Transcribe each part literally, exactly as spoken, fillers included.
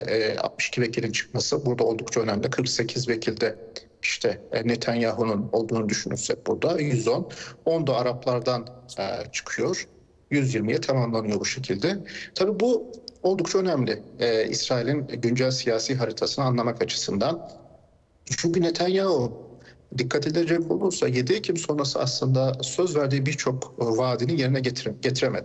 e, altmış iki vekilin çıkması burada oldukça önemli. kırk sekiz vekilde işte e, Netanyahu'nun olduğunu düşünürsek burada yüz on. on da Araplardan e, çıkıyor. yüz yirmiye tamamlanıyor bu şekilde. Tabii bu oldukça önemli. E, İsrail'in güncel siyasi haritasını anlamak açısından. Çünkü Netanyahu dikkat edilecek olursa yedi Ekim sonrası aslında söz verdiği birçok vaadini yerine getire, getiremedi.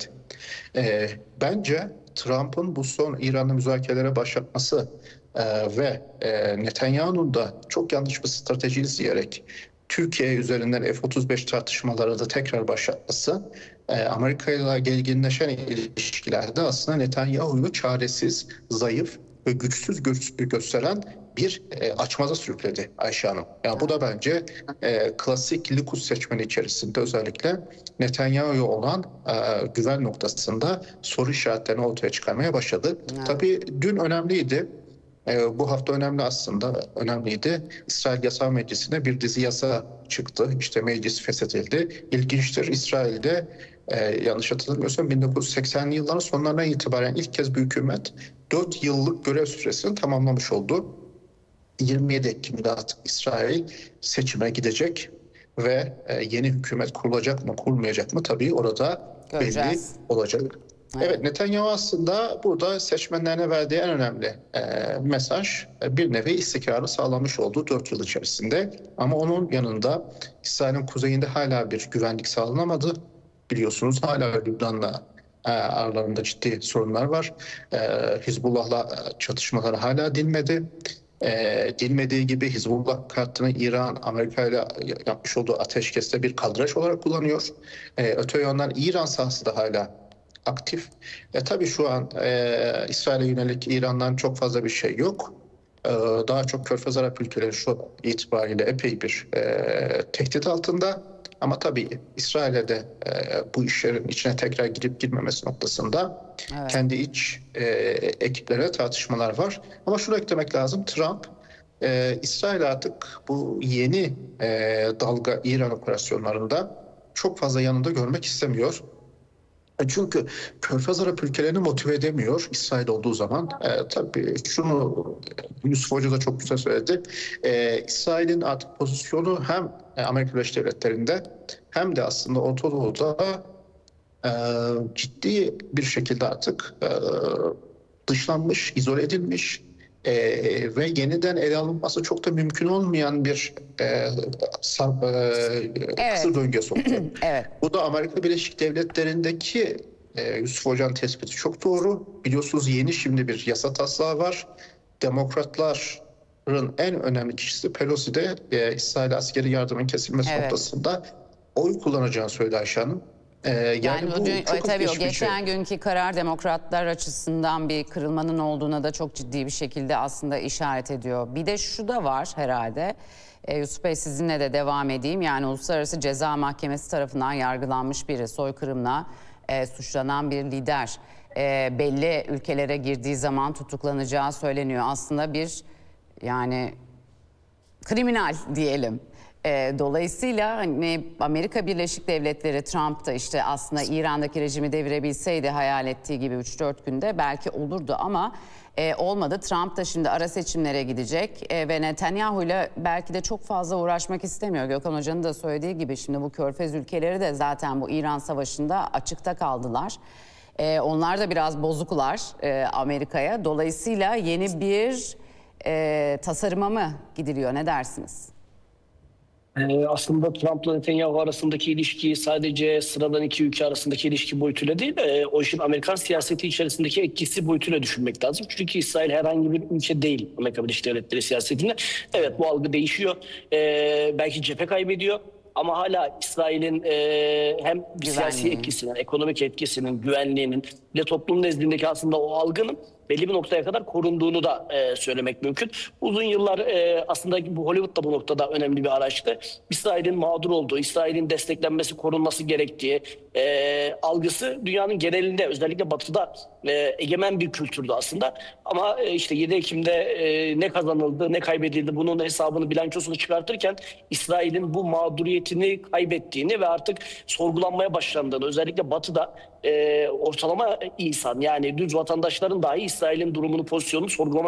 E, bence Trump'ın bu son İran'la müzakerelere başlatması e, ve e, Netanyahu'nun da çok yanlış bir strateji izleyerek Türkiye üzerinden F otuz beş tartışmaları da tekrar başlatması e, Amerika ile gerginleşen ilişkilerde aslında Netanyahu'yu çaresiz, zayıf ve güçsüz gö- gösteren bir e, açmaza sürükledi Ayşe Hanım. Yani bu da bence e, klasik Likud seçmeni içerisinde özellikle Netanyahu'ya olan e, güven noktasında soru işaretlerini ortaya çıkarmaya başladı. Evet. Tabii dün önemliydi. E, bu hafta önemli aslında, önemliydi. İsrail Yasa Meclisi'ne bir dizi yasa çıktı. İşte meclis feshedildi. İlginçtir, İsrail'de e, yanlış hatırlamıyorsam bin dokuz yüz seksenli yılların sonlarına itibaren ilk kez bir hükümet dört yıllık görev süresini tamamlamış oldu. yirmi yedi Ekim'de artık İsrail seçime gidecek ve e, yeni hükümet kurulacak mı kurulmayacak mı tabii orada Göreceğiz. belli olacak. Evet. evet Netanyahu aslında burada seçmenlerine verdiği en önemli e, mesaj e, bir nevi istikrarı sağlamış olduğu dört yıl içerisinde. Ama onun yanında İsrail'in kuzeyinde hala bir güvenlik sağlanamadı. Biliyorsunuz hala Lübnan'la e, aralarında ciddi sorunlar var. E, Hizbullah'la çatışmaları hala dinmedi. E, dinmediği gibi Hizbullah kartını İran, Amerika ile yapmış olduğu ateşkeste bir kaldıraç olarak kullanıyor. E, öte yandan İran sahası da hala aktif. E, tabii şu an e, İsrail'e yönelik İran'dan çok fazla bir şey yok. E, daha çok Körfez Arap ülkeleri şu itibariyle epey bir e, tehdit altında. Ama tabii İsrail'e de e, bu işlerin içine tekrar girip girmemesi noktasında Evet. kendi iç e, ekiplere tartışmalar var. Ama şunu eklemek lazım. Trump e, İsrail artık bu yeni e, dalga İran operasyonlarında çok fazla yanında görmek istemiyor. Çünkü Körfez Arap ülkelerini motive edemiyor İsrail olduğu zaman. E, tabii şunu Yusuf Hoca da çok güzel söyledi. E, İsrail'in artık pozisyonu hem Amerika Birleşik Devletleri'nde hem de aslında Orta Doğu'da e, ciddi bir şekilde artık e, dışlanmış, izole edilmiş e, ve yeniden ele alınması çok da mümkün olmayan bir e, sar, e, Evet. kısır döngüye soktu. Evet. Bu da Amerika Birleşik Devletleri'ndeki e, Yusuf Hoca'nın tespiti çok doğru. Biliyorsunuz yeni şimdi bir yasa taslağı var. Demokratların en önemli kişisi Pelosi de e, İsrail askeri yardımın kesilmesi Evet. noktasında oy kullanacağını söyledi Ayşe Hanım. Ee, yani, Yani bu o dün, çok tabii o ilginç bir geçen şey. günkü karar demokratlar açısından bir kırılmanın olduğuna da çok ciddi bir şekilde aslında işaret ediyor. Bir de şu da var herhalde. E, Yusuf Bey sizinle de devam edeyim. Yani Uluslararası Ceza Mahkemesi tarafından yargılanmış biri, soykırımla e, suçlanan bir lider. E, belli ülkelere girdiği zaman tutuklanacağı söyleniyor. Aslında bir yani kriminal diyelim. E, dolayısıyla hani Amerika Birleşik Devletleri Trump da işte aslında İran'daki rejimi devirebilseydi hayal ettiği gibi üç dört günde belki olurdu ama e, olmadı. Trump da şimdi ara seçimlere gidecek e, ve Netanyahu ile belki de çok fazla uğraşmak istemiyor. Gökhan Hoca'nın da söylediği gibi şimdi bu Körfez ülkeleri de zaten bu İran Savaşı'nda açıkta kaldılar. E, onlar da biraz bozuklar e, Amerika'ya. Dolayısıyla yeni bir e, tasarıma mı gidiliyor? Ne dersiniz? Ee, aslında Trump'la Netanyahu arasındaki ilişkiyi sadece sıradan iki ülke arasındaki ilişki boyutuyla değil, e, o işin Amerikan siyaseti içerisindeki etkisi boyutuyla düşünmek lazım. Çünkü İsrail herhangi bir ülke değil Amerika Birleşik Devletleri siyasetinde. Evet, bu algı değişiyor. Ee, belki cephe kaybediyor. Ama hala İsrail'in e, hem siyasi etkisinin, ekonomik etkisinin, güvenliğinin ve toplum nezdindeki aslında o algının belli bir noktaya kadar korunduğunu da e, söylemek mümkün. Uzun yıllar e, aslında bu Hollywood da bu noktada önemli bir araçtı. İsrail'in mağdur olduğu, İsrail'in desteklenmesi, korunması gerektiği e, algısı dünyanın genelinde, özellikle Batı'da e, egemen bir kültürdü aslında. Ama e, işte yedi Ekim'de e, ne kazanıldı, ne kaybedildi, bunun hesabını, bilançosunu çıkartırken İsrail'in bu mağduriyetini kaybettiğini ve artık sorgulanmaya başlandığını, özellikle Batı'da e, ortalama insan, yani düz vatandaşların dahi İsrail'in durumunu, pozisyonunu sorgulama